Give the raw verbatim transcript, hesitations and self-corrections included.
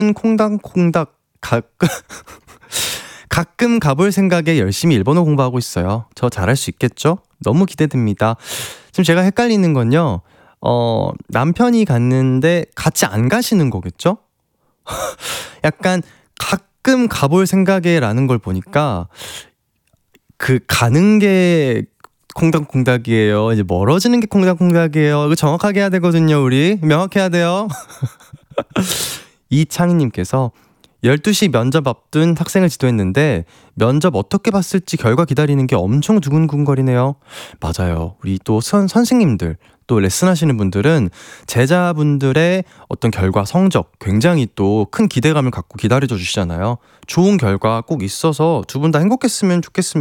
콩닥콩닥 가끔 가끔 가볼 생각에 열심히 일본어 공부하고 있어요. 저 잘할 수 있겠죠? 너무 기대됩니다. 지금 제가 헷갈리는 건요. 어, 남편이 갔는데 같이 안 가시는 거겠죠? 약간 가끔 가볼 생각에 라는 걸 보니까 그 가는 게 콩닥콩닥이에요. 이제 멀어지는 게 콩닥콩닥이에요. 이거 정확하게 해야 되거든요, 우리. 명확해야 돼요. 이창희님께서 열두 시 면접 앞둔 학생을 지도했는데 면접 어떻게 봤을지 결과 기다리는 게 엄청 두근두근거리네요. 맞아요. 우리 또 선, 선생님들 또 레슨하시는 분들은 제자분들의 어떤 결과 성적 굉장히 또 큰 기대감을 갖고 기다려줘 주시잖아요. 좋은 결과 꼭 있어서 두 분 다 행복했으면 좋겠습니다.